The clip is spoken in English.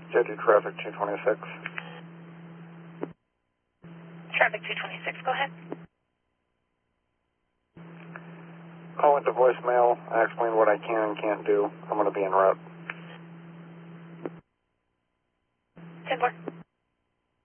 J2 traffic 226. Traffic 226, go ahead. Call with the voicemail. I explain what I can and can't do. I'm going to be en route. 10-4.